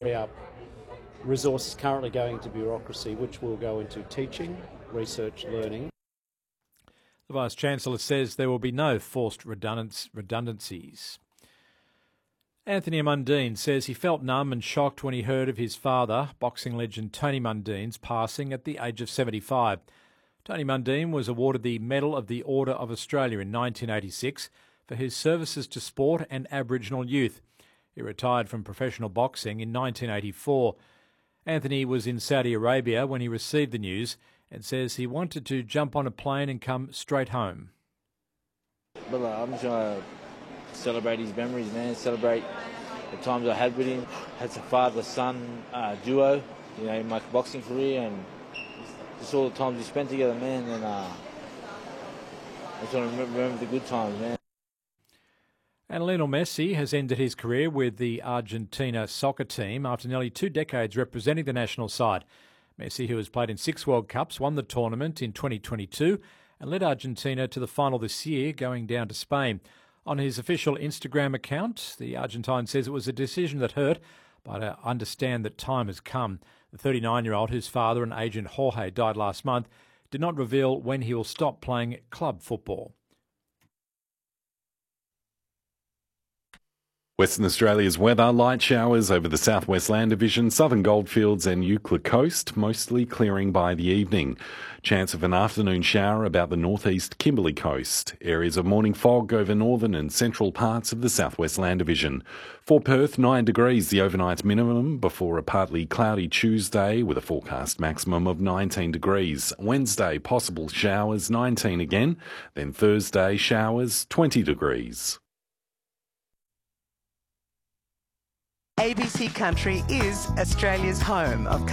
of our resources currently going into bureaucracy, which will go into teaching, research, learning. The Vice-Chancellor says there will be no forced redundancies. Anthony Mundine says he felt numb and shocked when he heard of his father, boxing legend Tony Mundine's passing at the age of 75. Tony Mundine was awarded the Medal of the Order of Australia in 1986 for his services to sport and Aboriginal youth. He retired from professional boxing in 1984. Anthony was in Saudi Arabia when he received the news and says he wanted to jump on a plane and come straight home. But I'm just trying to celebrate his memories, man, celebrate the times I had with him. It's a father-son duo, in my boxing career, and just all the times we spent together, man, and I just want to remember the good times, man. And Lionel Messi has ended his career with the Argentina soccer team after nearly 2 decades representing the national side. Messi, who has played in 6 World Cups, won the tournament in 2022 and led Argentina to the final this year, going down to Spain. On his official Instagram account, the Argentine says it was a decision that hurt, but I understand that time has come. The 39-year-old, whose father and agent Jorge died last month, did not reveal when he will stop playing club football. Western Australia's weather, light showers over the southwest land division, southern goldfields and Euclid coast, mostly clearing by the evening. Chance of an afternoon shower about the northeast Kimberley coast. Areas of morning fog over northern and central parts of the southwest land division. For Perth, 9 degrees the overnight minimum before a partly cloudy Tuesday with a forecast maximum of 19 degrees. Wednesday, possible showers, 19 again. Then Thursday, showers, 20 degrees. ABC Country is Australia's home of